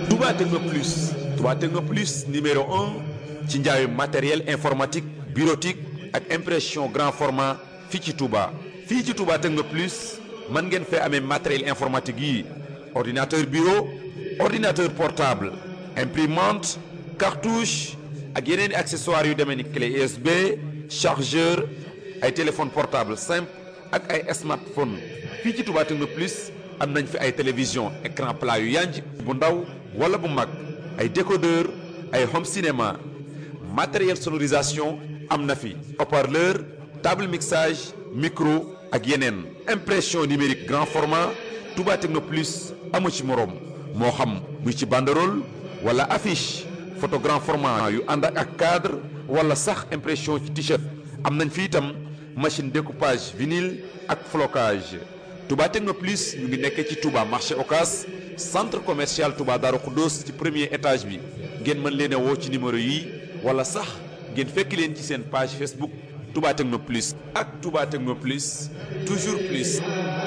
Touba Techno Plus Touba Techno Plus numéro 1 ci njaayu matériel informatique bureautique ak impression grand format fii ci Touba. fii ci Touba Techno Plus mën ngeen fee amee matériel informatique yi ordinateur bureau ordinateur portable imprimante cartouche ak yeneen i accessoires yu demee ni clé USB chargeur ay téléphone portable simple ak ay smartphone fii ci Touba Techno Plus am nañ fi ay télévision écran plat yu yanj bu ndaw wala bu mag ay décodeur ay home cinéma matériel sonorisation am na fi haut-parleur table mixage micro ak yeneen impression numérique grand format Touba Techno Plus amu ci moroom moo xam muy ci banderole wala affiche photo grand format yu ànd ak cadre wala sax impression ci t-shirt am nañ fi itam machine découpage vinyle ak flocage Touba Techno Plus ñu ngi nekkee ci Touba marché Ocass centre commercial Touba Darou Khoudoss ci premier étage bi ngeen mën leen a woo ci numéro yi wala sax ngeen fekk leen ci seen page Facebook Touba Techno Plus ak Touba Techno Plus toujours plus.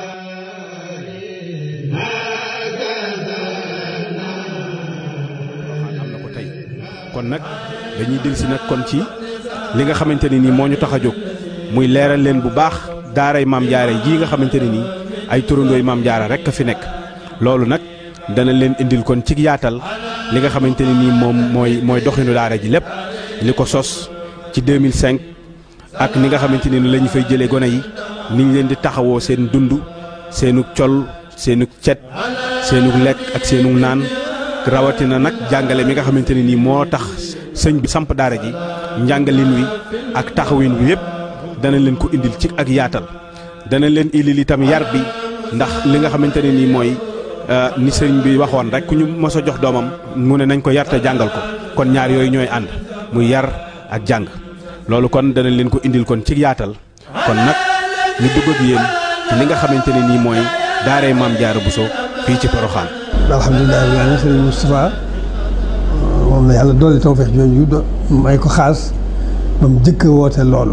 am na ko tey kon nag dañuy dellusi nag kon ci li nga xamante ne nii moo ñu tax a jóg muy leeral leen bu baax daaray maam jaara ji nga xamante ne nii ay turandooy maam jaara rek a fi nekk loolu nag dana leen indil kon ci yaatal li nga xamante ne nii moom mooy doxinu daara ji lépp li ko sos ci 2005 ak ni nga xamante ne ni la ñu fay jëlee gone yi ni ñu leen di taxawoo seen dund seenu col seenu cet seenu lekk ak seenu naan rawatina nag jàngale mi nga xamante ne nii moo tax sëñ bi samp daara ji njàngalin wi ak taxawin wi yépp dana leen ko indil ci ak yaatal dana leen indil itam yar bi ndax li nga xamante ne nii mooy ni sëriñ bi waxoon rek ku ñu mos a jox doomam mu ne nañ ko yar te jàngal ko kon ñaar yooyu ñooy ànd muy yar ak jàng loolu kon dana leen ko indil kon ci yaatal kon nag ñu dugg ak yéen ci li nga xamante ne nii mooy daaray maam Jaara Buso fii ci Poroxaan. alhamdulilah rabbil aalamiin sëriñ Moustapha moom la yàlla doole tawfeex jooju may ko xaas ba mu jëkk woote loolu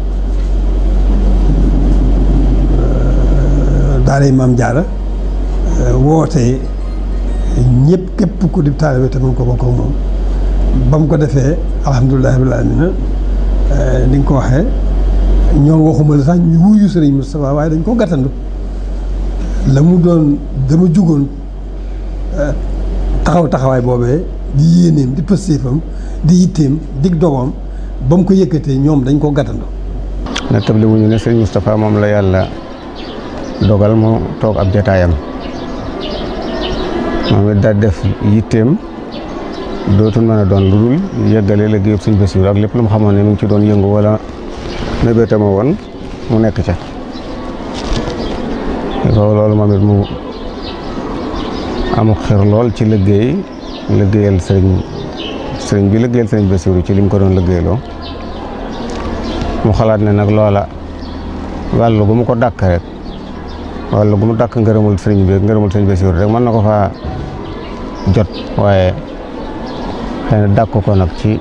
daaray maam Jaara woote ñëpp képp ku di taalibe te mën ko bokk ak moom ba mu ko defee alhamdulilah rabbil aalamiin ni nga ko waxee ñoo waxuma la sax ñu wuyu sëriñ Moustapha waaye dañ ko gàttandu la mu doon dama jugoon taxawaay boobee di yéeneem di pëstéefam di yitteem dig dogoom ba mu ko yëkkatee ñoom dañ ko gàttandu. na table wuñu ne sëriñ Moustapha moom la yàlla dogal mu toog ab jataayam moom it daal def yitteem dootul mën a doon lu dul yëggale liggéeyub sëñ Bassirou ak lépp lu mu xamoon ne mu ngi ci doon yëngu wala mébétama woon mu nekk ca loolu moom it mu amul xër lool ci liggéeyal sëriñ bi liggéeyal sëriñ Bassirou ci li mu ko doon liggéeyloo mu xalaat ne nag loola wàllu gu mu ko dàkk rek wàllu gu mu dàkk ngërëmul sëriñ bi ngërëmul sëriñ Bassirou rek mën na ko faa jot waaye xëy na dàkk ko nag ci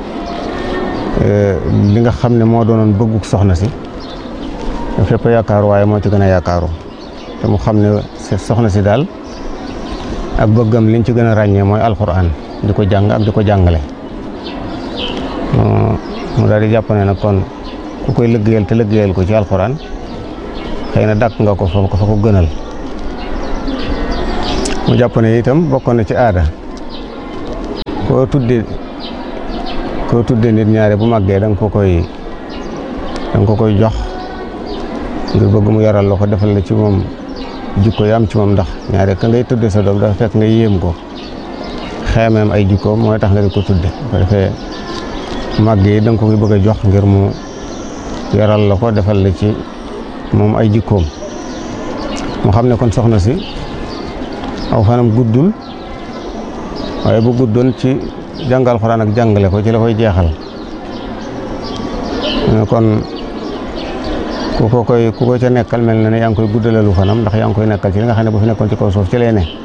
li nga xam ne moo doonoon bëgguk soxna si fépp yaakaaru waaye moo ci gën a yaakaaru te mu xam ne soxna si daal ak bëggam liñ ci gën a ràññee mooy alxuraan di ko jàng ak di ko jàngale mu daal di jàpp ne nag kon ku koy liggéeyal te liggéeyal ko ci alxuraan xëy na dàkk nga ko fa ko gënal mu jàpp ne itam bokkoon na ci aada koo tuddee nit ñaare bu màggee da nga ko koy jox ngir bëgg mu yaral la ko defal la ci moom jikko yi am ci moom ndax ñaare ka ngay tudde sa doom dafa fekk nga yéem ko xeemeem ay jikkoom mooy tax nga di ko tudde ko defee màgg yi da nga ko koy bëgg a jox ngir mu yaral la ko defal la ci moom ay jikkoom mu xam ne kon soxna si aw fanam guddul waaye bu guddoon ci jàngal Alxuraan ak jàngale ko ci la koy jeexal kon ku ko ca nekkal mel na ne yaa ngi koy guddalalu fanam ndax yaa ngi koy nekkal ci li nga xam ne bu fi nekkoon ci kaw suuf ci lay ne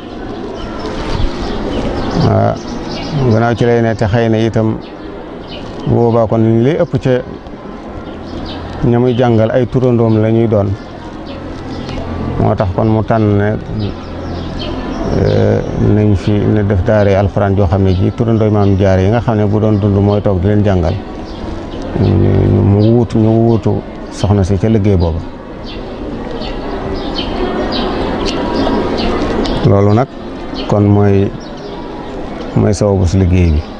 waaw gannaaw ci lay ne te xëy na itam bu boobaa kon li lay ëpp ca ña muy jàngal ay turandoom la ñuy doon moo tax kon mu tànn ne nañ fi ne def daare alxuraan joo xam ne ji turandooy maam jaare yi nga xam ne bu doon dund mooy toog di leen jàngal ñu wuutu soxna si ca liggéey booba. loolu nag kon mooy sababu si liggéey bi.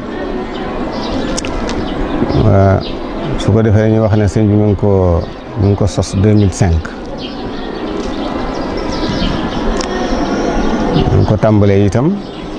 su ko defee ñuy wax ne sëñ bi mu ngi ko sos 2005 mu ngi ko tàmbalee itam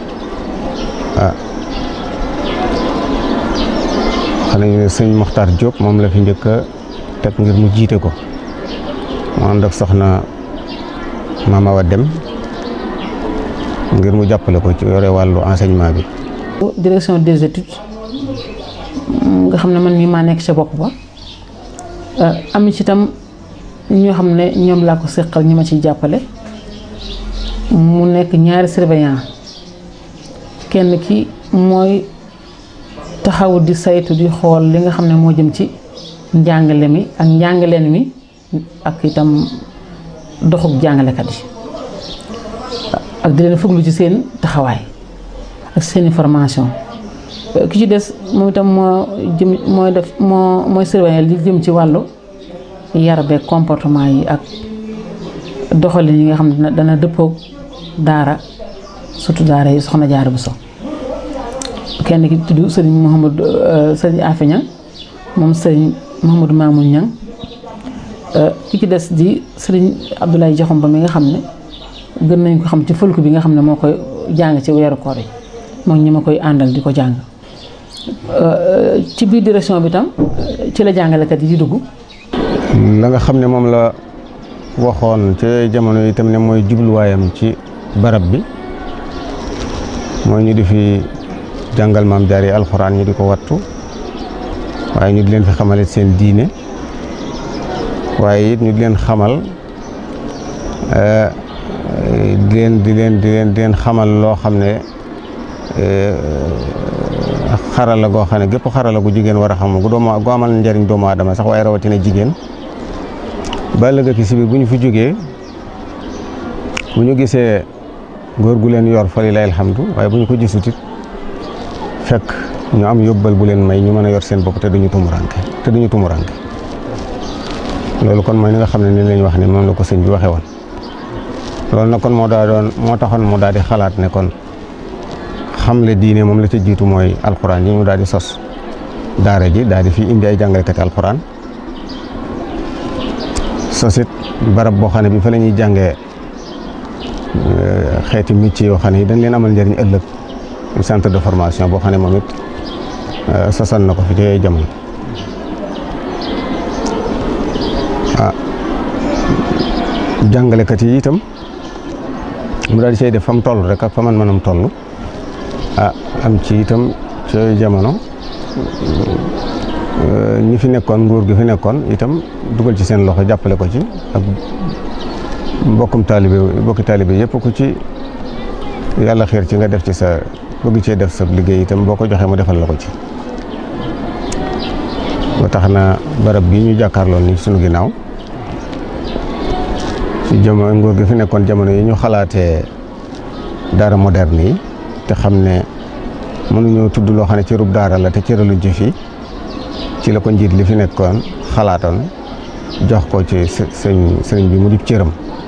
xam nañu ne sëñ Mokhtar Diop moom la fi njëkk a teg ngir mu jiite ko mu ànd ak soxna Mama Awa Dem ngir mu jàppale ko ci yore wàllu enseignement bi. direction des études nga xam ne man mii maa nekk ca bopp ba am ci itam ñoo xam ne ñoom laa ko seqal ñi ma ciy jàppale mu nekk ñaari surveillant kenn ki mooy taxaw di saytu di xool li nga xam ne moo jëm ci njàngale mi ak njàngaleen mi ak itam doxuk jàngalekat yi ak di leen fuglu ci seen taxawaay ak seeni formation. ki ci des moom itam mooy surveiller li jëm ci wàllu yar beeg comportement yi ak doxalin yi nga xam ne dana dëppoog daara surtout daara yi soxna Jaara Buso. kenn ki tudd sëriñ Afe Ñang moom sëriñ Mouhamadou Mamoun Ñang ki ci des di sëriñ Abdoulaye Jaxum Ba mi nga xam ne gën nañ ko xam ci fëlku bi nga xam ne moo koy jàng ci weeru koor yi moom ñi ma koy àndal di ko jàng. ci biir direction bi tam ci la jàngalekat yi di dugg. la nga xam ne moom la waxoon ci jamono yi itam ne mooy jubluwaayam ci barab bi mooy ñu di fi jàngal maam jaar yi alxuraan ñu di ko wattu waaye ñu di leen fi xamale seen diine waaye it ñu di leen xamal di leen xamal loo xam ne xarala goo xam ne gépp xarala gu jigéen war a xam gu amal njariñ doomu aadama sax waaye rawatina jigéen ba ëllëg ki si biir bu ñu fi jógee bu ñu gisee góor gu leen yor fa lillahi alhamdu waaye bu ñu ko gisut it fekk ñu am yóbbal bu leen may ñu mën a yor seen bopp te duñu tumuranke loolu kon mooy li nga xam ne ni lañ wax ne moom la ko sëñ bi waxee woon loolu nag kon moo taxoon mu daal di xalaat ne kon xamle diine moom la ca jiitu mooy alxuraan yi mu daal di sos daara ji daal di fi indi ay jàngalekati alxuraan sosit barab boo xam ne bi fa la ñuy jàngee xeeti métier yoo xam ne yi dañ leen amal njëriñ ëllëg centre de formation boo xam ne moom it sosal na ko fi ci jamono jàngalekat yi itam mu daal di say def fa mu toll rek ak fa man mënam toll am ci itam ci jamono ñi fi nekkoon nguur gi fi nekkoon itam dugal ci seen loxo jàppale ko ci ak bokki taalibe yëpp ku ci yàlla xiir ci nga def ci sa bëgg cee def sa liggéey itam boo ko joxee mu defal la ko ci ba tax na barab bi ñu jàkkaarloon ni sunu ginnaaw ci jamono nguur gi fi nekkoon jamono yi ñu xalaatee daara moderne yi te xam ne mënuñoo tudd loo xam ne cërub daara la te cëraluñ ci fii ci la ko njiit li fi nekkoon xalaatoon jox ko ci sëriñ bi mu di cëram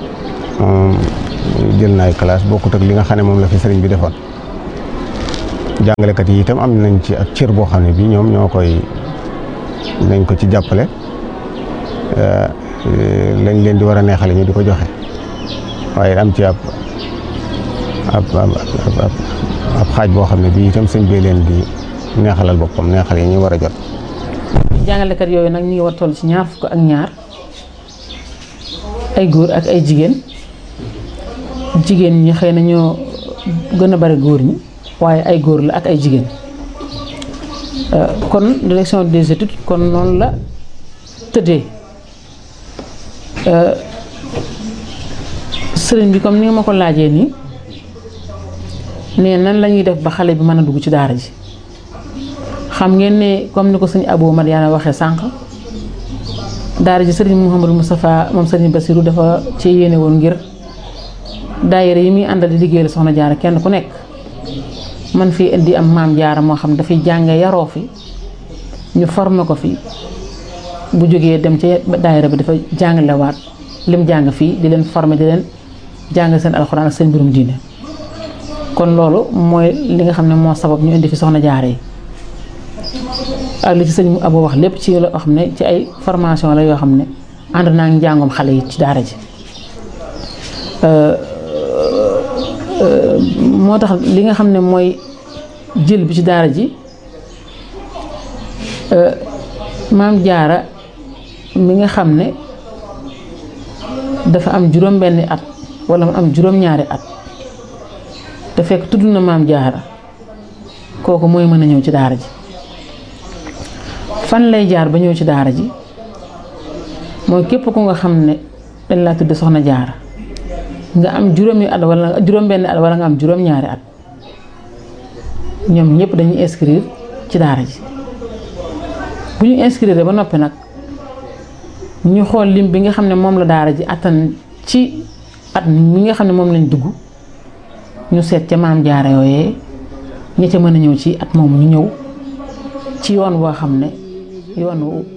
jël naay classe bokkut ak li nga xam ne moom la fi sëriñ bi defoon jàngalekat yi itam am nañ ci ak cër boo xam ne bi ñoom ñoo koy nañ ko ci jàppale lañ leen di war a neexale ñu di ko joxe waaye am ci ab xaaj boo xam ne bii itam sëñ bee leen di neexalal boppam neexal yi ñu war a jot. jàngalekat yooyu nag ñu ngi war toll ci 22 ay góor ak ay jigéen ñi xëy na ñoo gën a bari góor ñi waaye ay góor la ak ay jigéen kon direction des études kon noonu la tëddee sëriñ bi comme ni nga ma ko laajee nii ne nan la ñuy def ba xale bi mën a dugg ci daara ji xam ngeen ne comme ni ko sëñ Abou Madiana waxee sànq daara ji sëriñ Mouhamadou Moustapha moom sëriñ Bassirou dafa ci yéene woon ngir daayira yi muy àndal di liggéeyal soxna jaara kenn ku nekk man fii indi am maam jaara moo xam dafay jànge yaroo fi ñu formé ko fi bu jógee dem ci daayira bi dafa jàngalewaat lim jàng fii di leen formé di leen jàng seen alxuraan ak seen mbirum diine kon loolu mooy li nga xam ne moo sabab ñu indi fi soxna jaara yi ak li ci sëñ Abo wax lépp ci loo xam ne ci ay formation la yoo xam ne ànd naa ngi njàngum xale yi ci daara ji moo tax li nga xam ne mooy jël bi ci daara ji maam jaara mi nga xam ne dafa am juróom-benni at wala mu am juróom-ñaari at te fekk tudd na maam jaara kooku mooy mën a ñëw ci daara ji fan lay jaar ba ñëw ci daara ji mooy képp ku nga xam ne dañ laa tudd soxna jaara nga am juróomi at wala juróom-benni at wala nga am juróom-ñaari at ñoom ñëpp dañuy inscrire ci daara ji bu ñu inscrire ba noppi nag ñu xool lim bi nga xam ne moom la daara ji attan ci at mi nga xam ne moom lañ dugg ñu seet ca maam jaara yooyee ña ca mën a ñëw ci at moomu ñu ñëw ci yoon boo xam ne yoonu